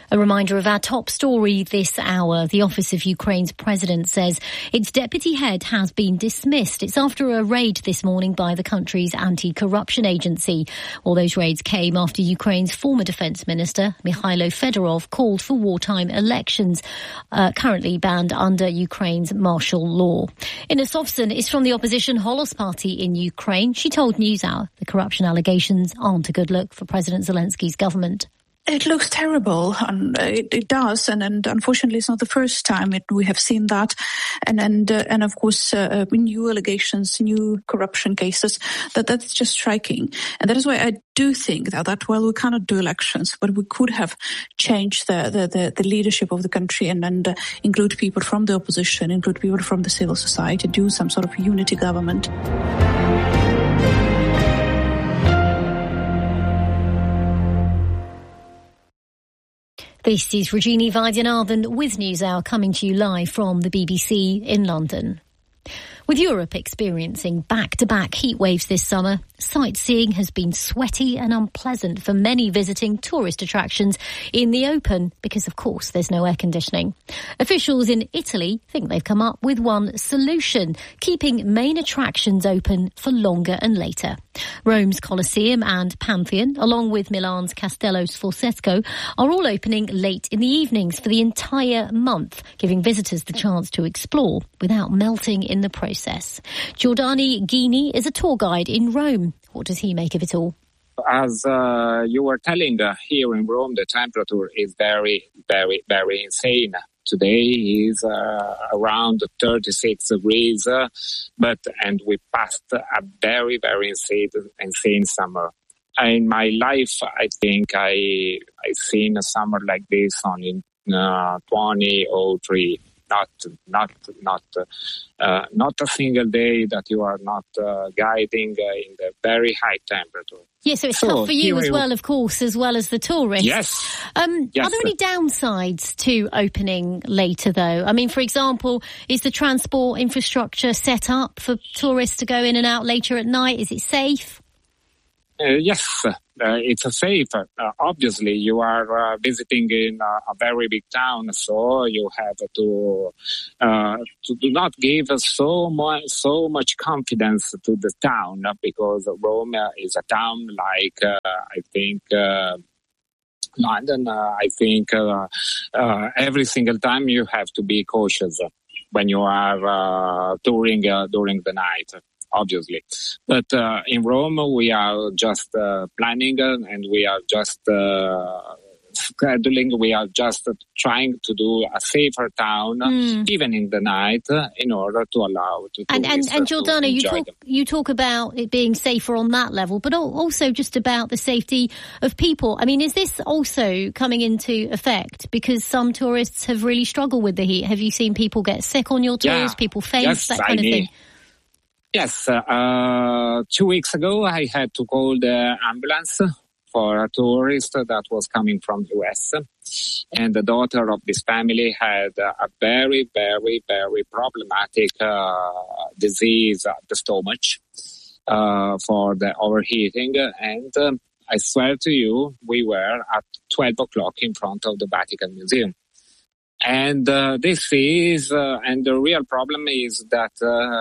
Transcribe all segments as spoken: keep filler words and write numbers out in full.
A reminder of our top story this hour. The Office of Ukraine's President says its deputy head has been dismissed. It's after a raid this morning by the country's anti-corruption agency. All those raids came after Ukraine's former defence minister, Mikhailo Fedorov, called for wartime elections, uh, currently banned under Ukraine's martial law. Ina Sofson is from the opposition Holos Party in Ukraine. She told NewsHour the corruption allegations aren't a good look for President Zelensky's government. It looks terrible, and it, it does, and, and unfortunately, it's not the first time it, we have seen that, and and uh, and of course, uh, new allegations, new corruption cases. That that's just striking, and that is why I do think that that while we cannot do elections, but we could have changed the the, the, the leadership of the country and and uh, include people from the opposition, include people from the civil society, do some sort of unity government. This is Rajini Vaidyanathan with NewsHour, coming to you live from the B B C in London. With Europe experiencing back-to-back heat waves this summer, sightseeing has been sweaty and unpleasant for many visiting tourist attractions in the open because, of course, there's no air conditioning. Officials in Italy think they've come up with one solution, keeping main attractions open for longer and later. Rome's Colosseum and Pantheon, along with Milan's Castello Sforzesco, are all opening late in the evenings for the entire month, giving visitors the chance to explore without melting in the process. Giordani Ghini is a tour guide in Rome. What does he make of it all? As uh, you were telling, uh, here in Rome, the temperature is very, very, very insane. Today is uh, around thirty-six degrees, uh, but and we passed a very, very insane, insane summer. In my life, I think I I've seen a summer like this only in uh, twenty oh three. Not, not, not, uh, not a single day that you are not uh, guiding uh, in the very high temperature. Yeah, so it's so tough for you as well, of course, as well as the tourists. Yes. Um, yes. Are there any downsides to opening later, though? I mean, for example, is the transport infrastructure set up for tourists to go in and out later at night? Is it safe? Uh, yes, uh, it's a safe. Uh, obviously, you are uh, visiting in uh, a very big town, so you have to uh, to do not give so much so much confidence to the town, because Rome is a town like uh, I think. Uh, London. Uh, I think uh, uh, every single time you have to be cautious when you are uh, touring uh, during the night. Obviously. But uh, in Rome, we are just uh, planning uh, and we are just uh, scheduling. We are just uh, trying to do a safer town, mm. even in the night, uh, in order to allow to And and, and to Giordano, you talk them. you talk about it being safer on that level, but also just about the safety of people. I mean, is this also coming into effect because some tourists have really struggled with the heat? Have you seen people get sick on your tours? Yeah. People faint, yes, that kind I of mean, thing? Yes, uh, two weeks ago I had to call the ambulance for a tourist that was coming from the U S, and the daughter of this family had a very, very, very problematic uh, disease at the stomach uh, for the overheating, and um, I swear to you, we were at twelve o'clock in front of the Vatican Museum. And uh, this is, uh, and the real problem is that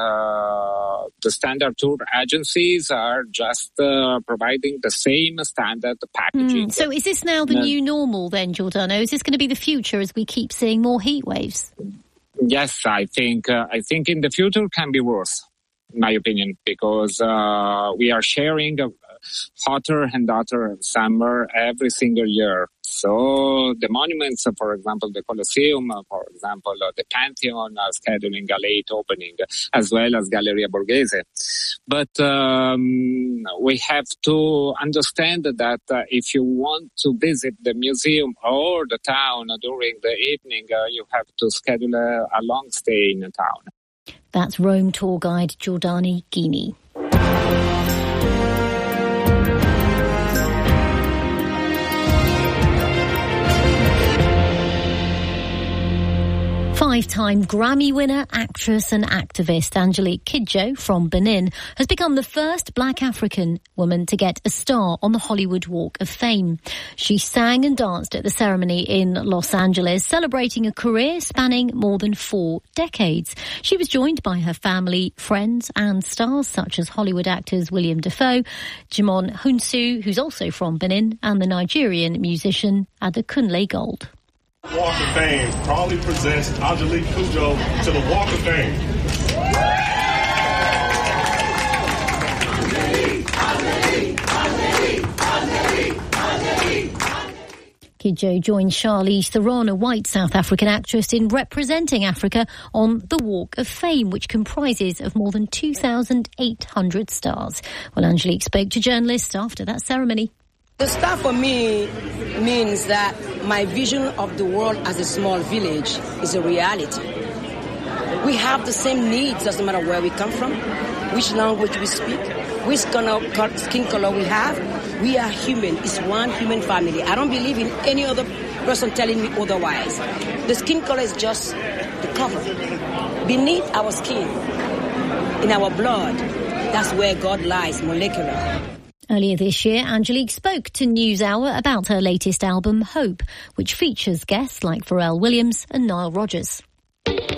uh, the standard tour agencies are just uh, providing the same standard packaging. Mm. So is this now the no. new normal then, Giordano? Is this going to be the future as we keep seeing more heat waves? Yes, I think, uh, I think in the future can be worse, in my opinion, because uh, we are sharing a hotter and hotter summer every single year. So the monuments, for example, the Colosseum, for example, the Pantheon are scheduling a late opening, as well as Galleria Borghese. But um, we have to understand that uh, if you want to visit the museum or the town during the evening, uh, you have to schedule a, a long stay in the town. That's Rome tour guide Giordani Ghini. Five-time Grammy winner, actress and activist Angelique Kidjo from Benin has become the first black African woman to get a star on the Hollywood Walk of Fame. She sang and danced at the ceremony in Los Angeles, celebrating a career spanning more than four decades. She was joined by her family, friends and stars such as Hollywood actors William Dafoe, Jimon Hunsu, who's also from Benin, and the Nigerian musician Adekunle Gold. Walk of Fame proudly presents Angelique Kidjo to the Walk of Fame. Kidjo joined Charlize Theron, a white South African actress, in representing Africa on the Walk of Fame, which comprises of more than two thousand eight hundred stars. Well, Angelique spoke to journalists after that ceremony. The star for me means that my vision of the world as a small village is a reality. We have the same needs, doesn't matter where we come from, which language we speak, which skin color we have. We are human. It's one human family. I don't believe in any other person telling me otherwise. The skin color is just the cover. Beneath our skin, in our blood, that's where God lies, molecular. Earlier this year, Angelique spoke to NewsHour about her latest album, Hope, which features guests like Pharrell Williams and Nile Rodgers.